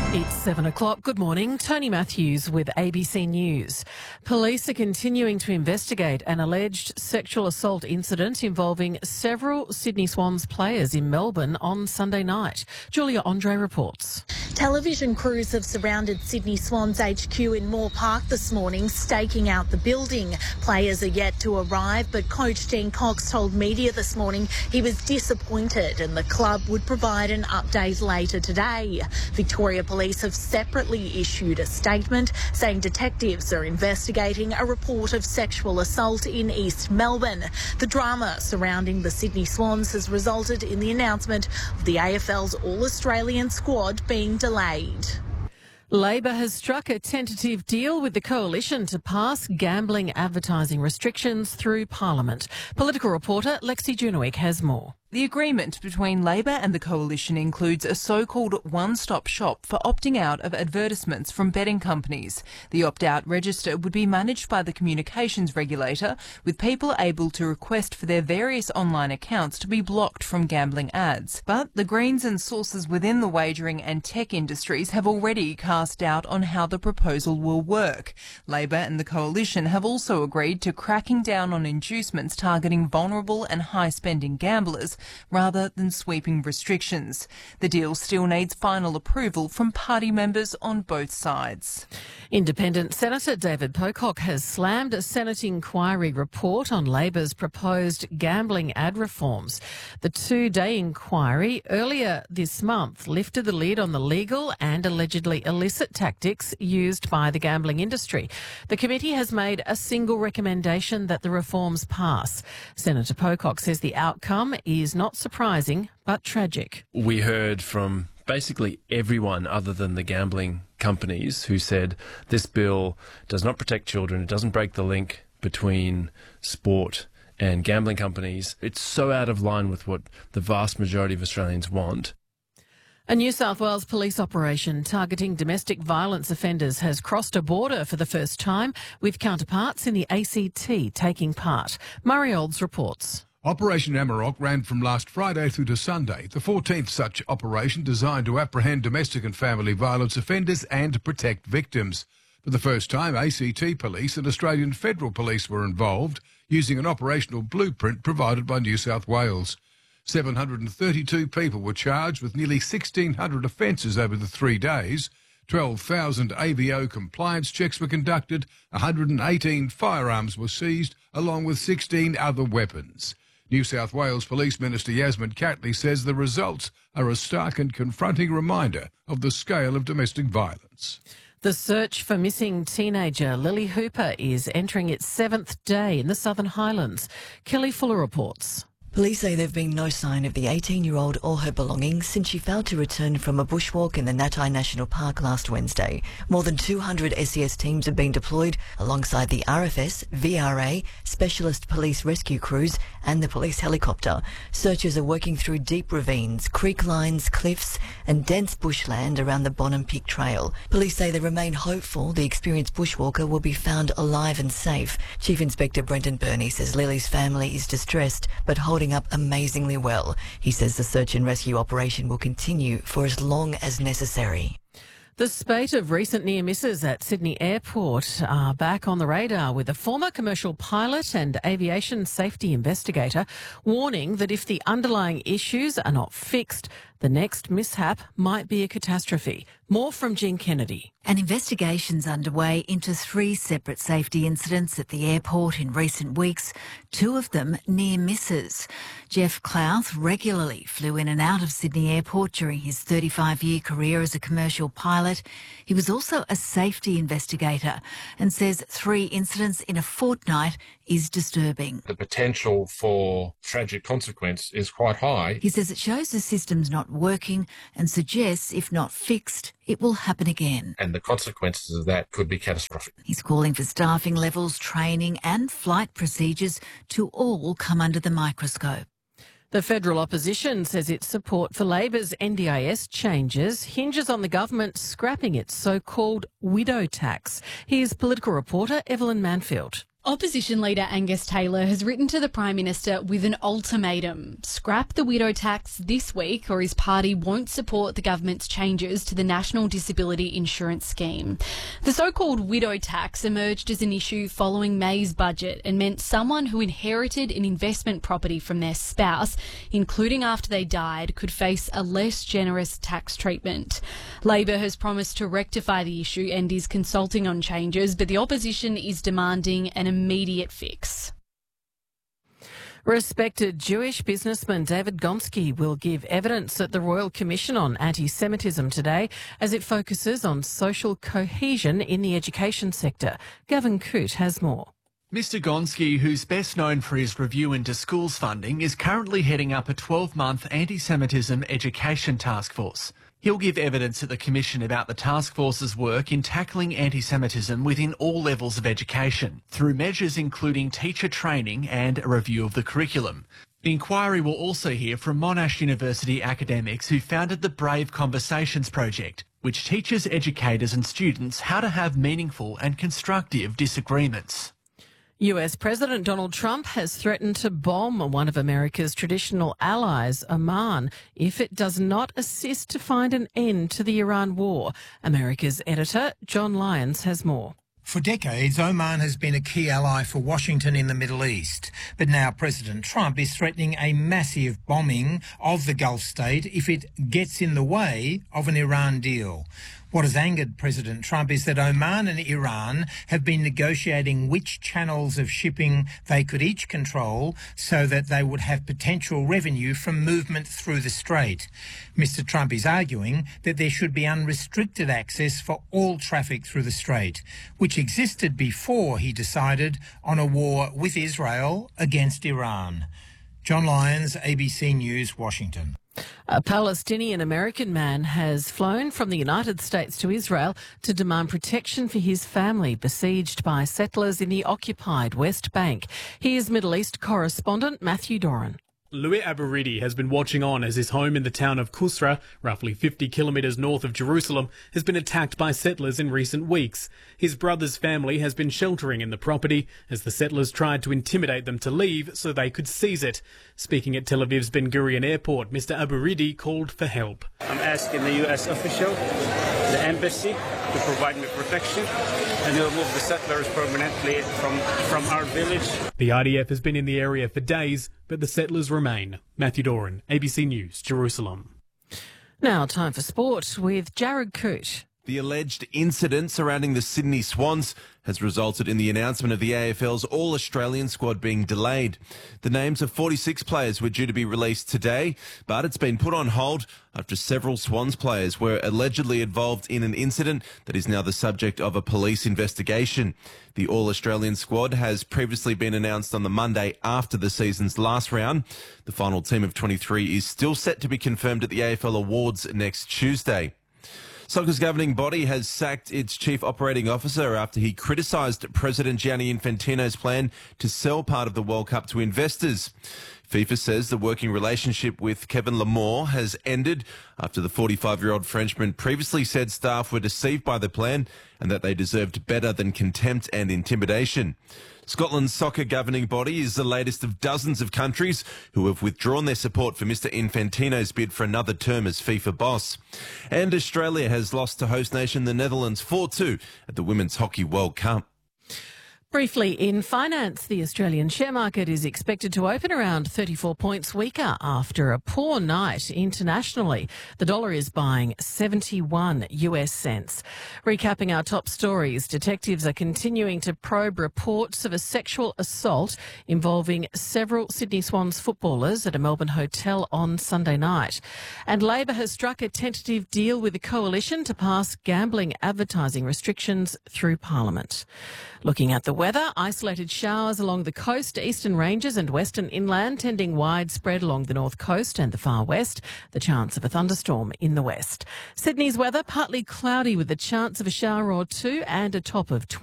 It's 7 o'clock. Good morning. Tony Matthews with ABC News. Police are continuing to investigate an alleged sexual assault incident involving several Sydney Swans players in Melbourne on Sunday night. Julia Andre reports. Television crews have surrounded Sydney Swans HQ in Moore Park this morning, staking out the building. Players are yet to arrive, but coach Dean Cox told media this morning he was disappointed and the club would provide an update later today. Victoria Police have separately issued a statement saying detectives are investigating a report of sexual assault in East Melbourne. The drama surrounding the Sydney Swans has resulted in the announcement of the AFL's All-Australian squad being delayed. Labor has struck a tentative deal with the Coalition to pass gambling advertising restrictions through Parliament. Political reporter Lexi Junowik has more. The agreement between Labor and the Coalition includes a so-called one-stop shop for opting out of advertisements from betting companies. The opt-out register would be managed by the communications regulator, with people able to request for their various online accounts to be blocked from gambling ads. But the Greens and sources within the wagering and tech industries have already cast doubt on how the proposal will work. Labor and the Coalition have also agreed to cracking down on inducements targeting vulnerable and high-spending gamblers, rather than sweeping restrictions. The deal still needs final approval from party members on both sides. Independent Senator David Pocock has slammed a Senate inquiry report on Labor's proposed gambling ad reforms. The two-day inquiry earlier this month lifted the lid on the legal and allegedly illicit tactics used by the gambling industry. The committee has made a single recommendation that the reforms pass. Senator Pocock says the outcome is not surprising, but tragic. We heard from basically everyone other than the gambling companies who said this bill does not protect children, it doesn't break the link between sport and gambling companies. It's so out of line with what the vast majority of Australians want. A New South Wales police operation targeting domestic violence offenders has crossed a border for the first time, with counterparts in the ACT taking part. Murray Olds reports. Operation Amarok ran from last Friday through to Sunday, the 14th such operation designed to apprehend domestic and family violence offenders and protect victims. For the first time, ACT Police and Australian Federal Police were involved, using an operational blueprint provided by New South Wales. 732 people were charged with nearly 1,600 offences over the 3 days. 12,000 AVO compliance checks were conducted, 118 firearms were seized, along with 16 other weapons. New South Wales Police Minister Yasmin Catley says the results are a stark and confronting reminder of the scale of domestic violence. The search for missing teenager Lily Hooper is entering its 7th day in the Southern Highlands. Kelly Fuller reports. Police say there have been no sign of the 18-year-old or her belongings since she failed to return from a bushwalk in the Natai National Park last Wednesday. More than 200 SES teams have been deployed alongside the RFS, VRA, specialist police rescue crews and the police helicopter. Searchers are working through deep ravines, creek lines, cliffs and dense bushland around the Bonham Peak Trail. Police say they remain hopeful the experienced bushwalker will be found alive and safe. Chief Inspector Brendan Burney says Lily's family is distressed but holding up amazingly well. He says the search and rescue operation will continue for as long as necessary. The spate of recent near misses at Sydney Airport are back on the radar, with a former commercial pilot and aviation safety investigator warning that if the underlying issues are not fixed, the next mishap might be a catastrophe. More from Jean Kennedy. An investigation's underway into 3 separate safety incidents at the airport in recent weeks, 2 of them near misses. Jeff Clouth regularly flew in and out of Sydney Airport during his 35-year career as a commercial pilot. He was also a safety investigator and says 3 incidents in a fortnight is disturbing. The potential for tragic consequence is quite high. He says it shows the system's not working and suggests, if not fixed, it will happen again. And the consequences of that could be catastrophic. He's calling for staffing levels, training and flight procedures to all come under the microscope. The federal opposition says its support for Labor's NDIS changes hinges on the government scrapping its so-called widow tax. Here's political reporter Evelyn Manfield. Opposition leader Angus Taylor has written to the Prime Minister with an ultimatum. Scrap the widow tax this week or his party won't support the government's changes to the National Disability Insurance Scheme. The so-called widow tax emerged as an issue following May's budget and meant someone who inherited an investment property from their spouse, including after they died, could face a less generous tax treatment. Labor has promised to rectify the issue and is consulting on changes, but the opposition is demanding an immediate fix. Respected Jewish businessman David Gonski will give evidence at the Royal Commission on Anti-Semitism today as it focuses on social cohesion in the education sector. Gavin Coote has more. Mr Gonski, who's best known for his review into schools funding, is currently heading up a 12-month anti-Semitism education task force. He'll give evidence at the Commission about the task force's work in tackling anti-Semitism within all levels of education, through measures including teacher training and a review of the curriculum. The inquiry will also hear from Monash University academics who founded the Brave Conversations project, which teaches educators and students how to have meaningful and constructive disagreements. US President Donald Trump has threatened to bomb one of America's traditional allies, Oman, if it does not assist to find an end to the Iran war. America's editor, John Lyons, has more. For decades, Oman has been a key ally for Washington in the Middle East. But now President Trump is threatening a massive bombing of the Gulf state if it gets in the way of an Iran deal. What has angered President Trump is that Oman and Iran have been negotiating which channels of shipping they could each control so that they would have potential revenue from movement through the strait. Mr. Trump is arguing that there should be unrestricted access for all traffic through the strait, which existed before he decided on a war with Israel against Iran. John Lyons, ABC News, Washington. A Palestinian-American man has flown from the United States to Israel to demand protection for his family besieged by settlers in the occupied West Bank. Here's Middle East correspondent Matthew Doran. Louis Aburidi has been watching on as his home in the town of Kusra, roughly 50 kilometres north of Jerusalem, has been attacked by settlers in recent weeks. His brother's family has been sheltering in the property as the settlers tried to intimidate them to leave so they could seize it. Speaking at Tel Aviv's Ben Gurion Airport, Mr Aburidi called for help. I'm asking the US official, the embassy, to provide me protection and to remove the settlers permanently from our village. The IDF has been in the area for days, but the settlers remain. Matthew Doran, ABC News, Jerusalem. Now time for sport with Jared Coote. The alleged incident surrounding the Sydney Swans has resulted in the announcement of the AFL's All-Australian squad being delayed. The names of 46 players were due to be released today, but it's been put on hold after several Swans players were allegedly involved in an incident that is now the subject of a police investigation. The All-Australian squad has previously been announced on the Monday after the season's last round. The final team of 23 is still set to be confirmed at the AFL Awards next Tuesday. Soccer's governing body has sacked its chief operating officer after he criticised President Gianni Infantino's plan to sell part of the World Cup to investors. FIFA says the working relationship with Kevin Lamore has ended after the 45-year-old Frenchman previously said staff were deceived by the plan and that they deserved better than contempt and intimidation. Scotland's soccer governing body is the latest of dozens of countries who have withdrawn their support for Mr Infantino's bid for another term as FIFA boss. And Australia has lost to host nation the Netherlands 4-2 at the Women's Hockey World Cup. Briefly, in finance, the Australian share market is expected to open around 34 points weaker after a poor night internationally. The dollar is buying 71 US cents. Recapping our top stories, detectives are continuing to probe reports of a sexual assault involving several Sydney Swans footballers at a Melbourne hotel on Sunday night. And Labor has struck a tentative deal with the coalition to pass gambling advertising restrictions through Parliament. Looking at the weather, isolated showers along the coast, eastern ranges and western inland, tending widespread along the north coast and the far west. The chance of a thunderstorm in the west. Sydney's weather, partly cloudy with the chance of a shower or two and a top of 20.